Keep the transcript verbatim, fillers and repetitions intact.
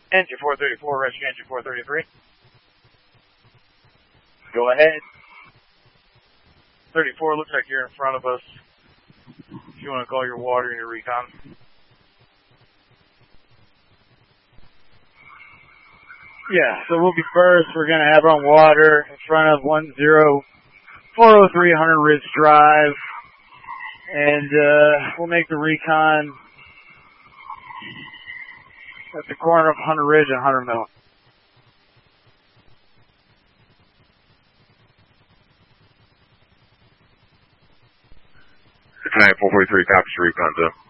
Engine four thirty-four, rescue engine four thirty-three. Go ahead. thirty-four, looks like you're in front of us. If you want to call your water and your recon. Yeah, so we'll be first. We're going to have on water in front of one zero four oh three Hunter Ridge Drive. And uh, we'll make the recon at the corner of Hunter Ridge and Hunter Mill. nine four forty-three, copies your recon, sir.